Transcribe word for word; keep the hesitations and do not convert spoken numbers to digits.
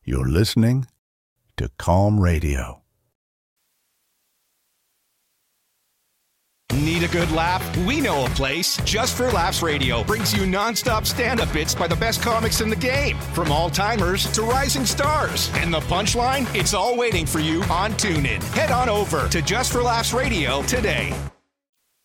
You're listening to Calm Radio. Need a good laugh? We know a place. Just for Laughs Radio brings you non-stop stand-up bits by the best comics in the game, from all-timers to rising stars. And the punchline? It's all waiting for you on TuneIn. Head on over to Just for Laughs Radio today.